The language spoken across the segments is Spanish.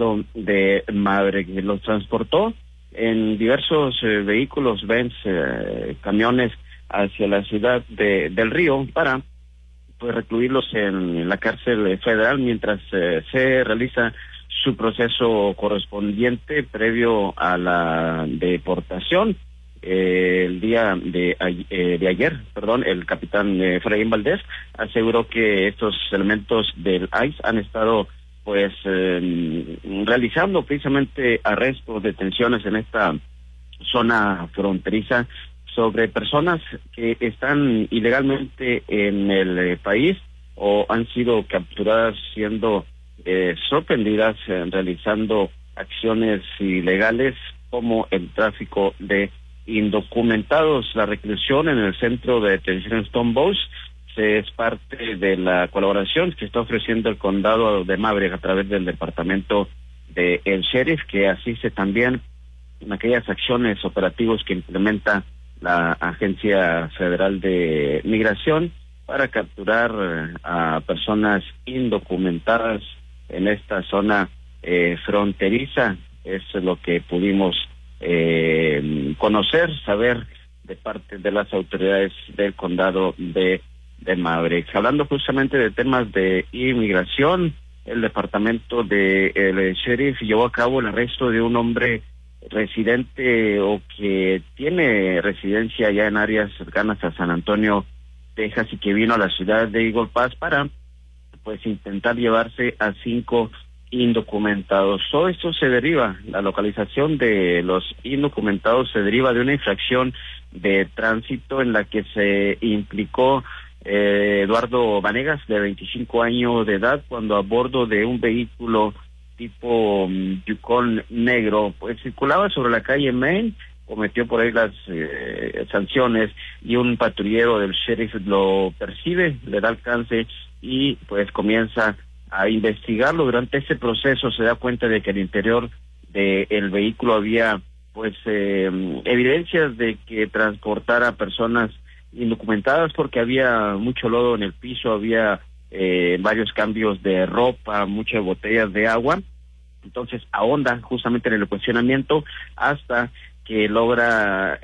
condado de Maverick. Los transportó en diversos vehículos, Benz, camiones, hacia la ciudad del Río para pues recluirlos en la cárcel federal mientras se realiza su proceso correspondiente previo a la deportación. El día de ayer, el capitán Efraín Valdés aseguró que estos elementos del ICE han estado realizando precisamente arrestos, detenciones en esta zona fronteriza sobre personas que están ilegalmente en el país o han sido capturadas siendo sorprendidas realizando acciones ilegales como el tráfico de indocumentados. La reclusión en el centro de detención Stone Bows es parte de la colaboración que está ofreciendo el condado de Maverick a través del departamento del sheriff, que asiste también en aquellas acciones operativos que implementa la Agencia Federal de Migración para capturar a personas indocumentadas en esta zona fronteriza. Es lo que pudimos saber de parte de las autoridades del condado de Maverick. Hablando justamente de temas de inmigración, el departamento del sheriff llevó a cabo el arresto de un hombre residente o que tiene residencia ya en áreas cercanas a San Antonio, Texas, y que vino a la ciudad de Eagle Pass para intentar llevarse a 5 indocumentados. Todo esto la localización de los indocumentados se deriva de una infracción de tránsito en la que se implicó Eduardo Vanegas, de 25 años de edad, cuando a bordo de un vehículo tipo Yukon negro, circulaba sobre la calle Main, cometió por ahí las sanciones, y un patrullero del sheriff lo percibe, le da alcance y comienza a investigarlo. Durante ese proceso se da cuenta de que al interior del vehículo había evidencias de que transportara personas indocumentadas, porque había mucho lodo en el piso, había varios cambios de ropa, muchas botellas de agua. Entonces ahonda justamente en el cuestionamiento hasta que logra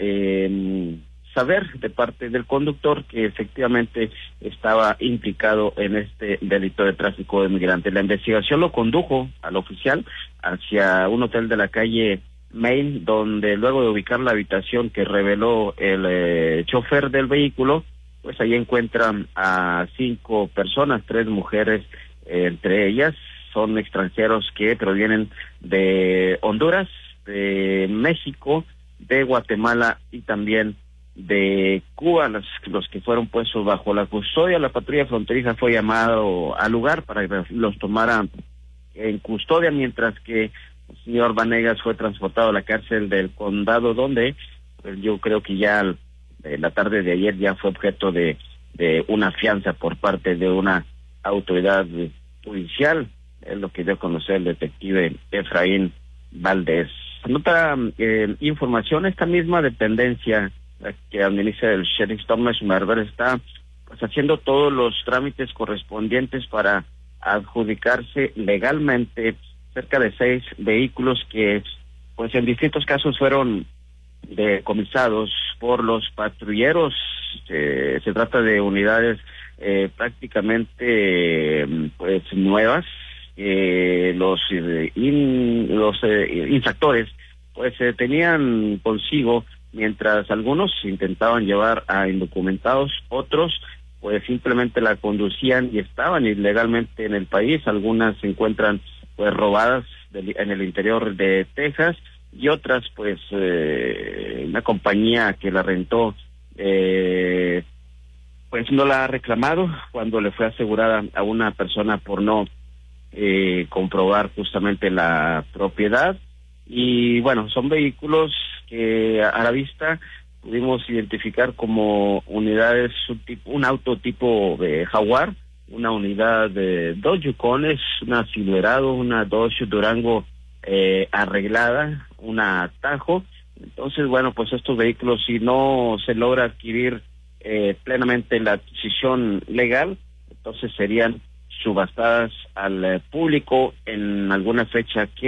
saber de parte del conductor que efectivamente estaba implicado en este delito de tráfico de migrantes. La investigación lo condujo al oficial hacia un hotel de la calle Main, donde luego de ubicar la habitación que reveló el chofer del vehículo, ahí encuentran a 5 personas, 3 mujeres, entre ellas son extranjeros que provienen de Honduras, de México, de Guatemala y también de Cuba, los que fueron puestos bajo la custodia. La patrulla fronteriza fue llamado al lugar para que los tomaran en custodia, mientras que el señor Vanegas fue transportado a la cárcel del condado, donde yo creo que ya la tarde de ayer ya fue objeto de una fianza por parte de una autoridad judicial. Es lo que dio a conocer el detective Efraín Valdés. En otra información, esta misma dependencia que administra el sheriff Thomas Marver está haciendo todos los trámites correspondientes para adjudicarse legalmente cerca de 6 vehículos que en distintos casos fueron decomisados por los patrulleros. Se trata de unidades prácticamente nuevas. Los infractores tenían consigo, mientras algunos intentaban llevar a indocumentados, otros simplemente la conducían y estaban ilegalmente en el país. Algunas se encuentran robadas en el interior de Texas, y otras una compañía que la rentó no la ha reclamado cuando le fue asegurada a una persona por no comprobar justamente la propiedad. Y son vehículos que a la vista pudimos identificar como unidades, un auto tipo de Jaguar, una unidad de 2 Yukones, una Silverado, una Dodge Durango arreglada, una Tajo. Entonces, estos vehículos, si no se logra adquirir plenamente la adquisición legal, entonces serían subastadas al público en alguna fecha que